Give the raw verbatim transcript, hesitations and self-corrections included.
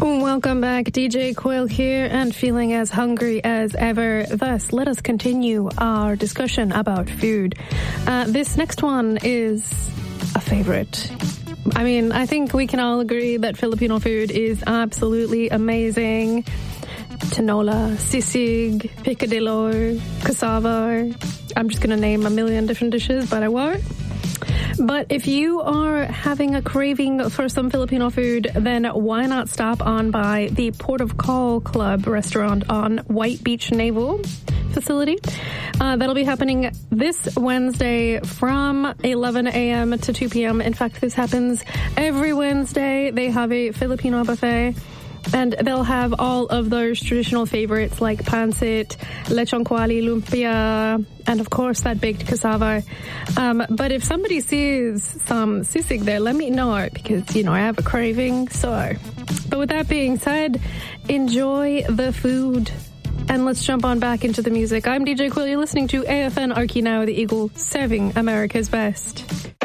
Welcome back. D J Quill here and feeling as hungry as ever. Thus, let us continue our discussion about food. Uh, this next one is a favorite. I mean, I think we can all agree that Filipino food is absolutely amazing. Tinola, sisig, picadillo, cassava. I'm just going to name a million different dishes, but I won't. But if you are having a craving for some Filipino food, then why not stop on by the Port of Call Club restaurant on White Beach Naval Facility. Uh, that'll be happening this Wednesday from eleven a.m. to two p.m. In fact, this happens every Wednesday. They have a Filipino buffet. And they'll have all of those traditional favorites like pancit, lechon kuali, lumpia, and of course that baked cassava. Um, but if somebody sees some sisig there, let me know because, you know, I have a craving. So, but with that being said, enjoy the food. And let's jump on back into the music. I'm D J Quill. You're listening to A F N Archie Now, the Eagle, serving America's best.